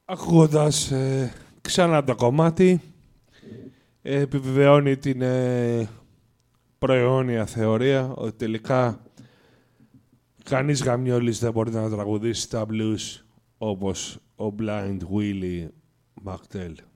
Ακούγοντας ξανά το κομμάτι, επιβεβαιώνει την προαιώνια θεωρία ότι τελικά κανείς γαμιόλης δεν μπορεί να τραγουδήσει τα blues όπως ο Blind Willie McTell.